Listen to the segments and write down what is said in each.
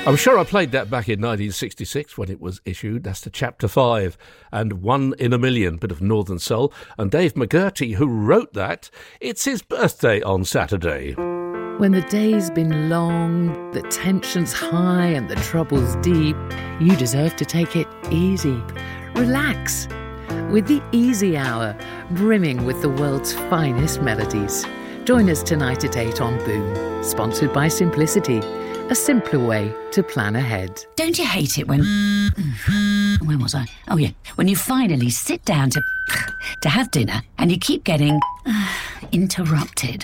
I'm sure I played that back in 1966 when it was issued. That's the Chapter 5 and 1 in a Million, bit of Northern Soul. And Dave McGurty, who wrote that, it's his birthday on Saturday. When the day's been long, the tension's high and the trouble's deep, you deserve to take it easy. Relax. With the Easy Hour, brimming with the world's finest melodies. Join us tonight at 8 on Boom, sponsored by Simplicity. A simpler way to plan ahead. Don't you hate it when... Where was I? Oh, yeah. When you finally sit down to have dinner and you keep getting interrupted.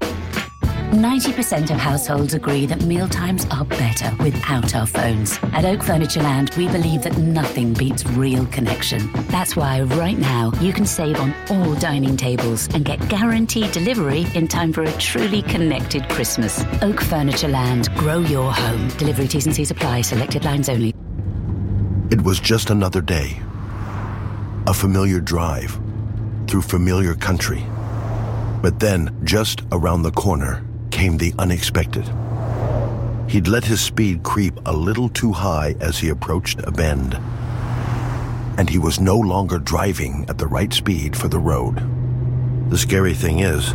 90% of households agree that mealtimes are better without our phones. At Oak Furniture Land, we believe that nothing beats real connection. That's why right now you can save on all dining tables and get guaranteed delivery in time for a truly connected Christmas. Oak Furniture Land. Grow your home. Delivery T's and C's apply. Selected lines only. It was just another day. A familiar drive through familiar country. But then, just around the corner, came the unexpected. He'd let his speed creep a little too high as he approached a bend. And he was no longer driving at the right speed for the road. The scary thing is,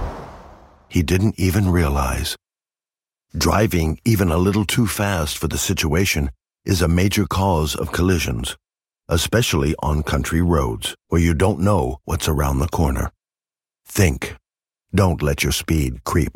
he didn't even realize. Driving even a little too fast for the situation is a major cause of collisions, especially on country roads where you don't know what's around the corner. Think. Don't let your speed creep.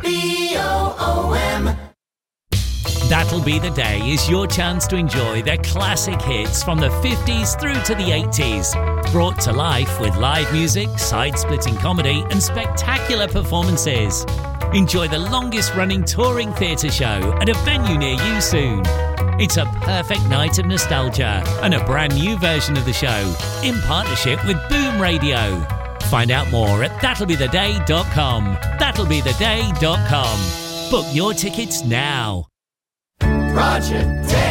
BOOM. That'll Be the Day is your chance to enjoy their classic hits from the 50s through to the 80s. Brought to life with live music, side-splitting comedy and spectacular performances. Enjoy the longest-running touring theatre show at a venue near you soon. It's a perfect night of nostalgia and a brand new version of the show in partnership with Boom Radio. Find out more at that'llbetheday.com. That'llbetheday.com. Book your tickets now. Roger.